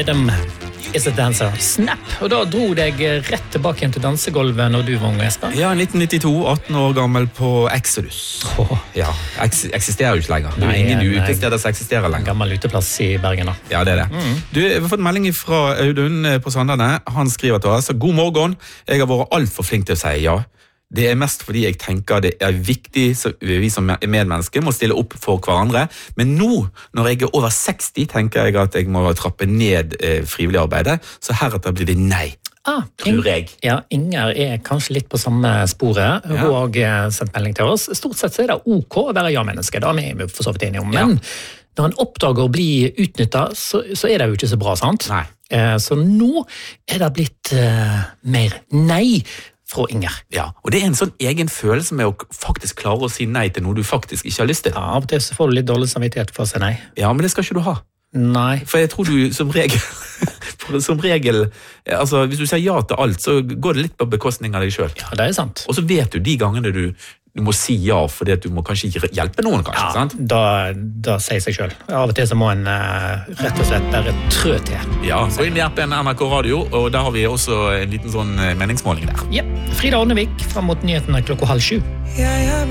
Rhythm is a dancer. Snap! Og da dro deg rett tilbake igjen til dansegolvet når du var ung, Espen. Ja, 1992, 18 år gammel på Exodus. Ja, eksisterer jo ikke lenger. Det er ingen utesteder som eksisterer lenger. Gammel uteplass i Bergen da. Ja, det er det. Du, vi har fått en melding fra Audun på Sandane. Han skriver til oss: God morgen, jeg har vært alt for flink til å si ja. Det er mest fordi jeg tenker det er viktig så vi som medmennesker må stille opp for hverandre. Men nå, når jeg er over 60, tenker jeg at jeg må trappe ned frivillig arbeidet, så heretter blir det nei. Tror jeg. Ja, Inger er kanskje litt på samme sporet. Hun har også sendt melding til oss. Stort sett så er det ok å være ja-menneske, da er vi for så vidt enige om. Men når en oppdager å bli utnyttet, så er det jo ikke så bra, sant? Nei. Så nå er det blitt mer nei fra Inger. Ja, og det er en sånn egen følelse med å faktisk klare å si nei til noe du faktisk ikke har lyst til. Ja, av og til så får du litt dårlig samvittighet for å si nei. Ja, men det skal ikke du ha. Nei. For jeg tror du som regel, altså hvis du sier ja til alt, så går det litt på bekostning av deg selv. Ja, det er sant. Og så vet du de gangene du må si ja, fordi at du må kanskje hjelpe noen, kanskje, sant? Da sier seg selv. Av og til så må en rett og slett bare trø til. Ja, så inn i appen NRK Radio, og der har vi også en liten sånn meningsmåling der. Ja, Frida Ånnevik frem mot nyhetene 6:30.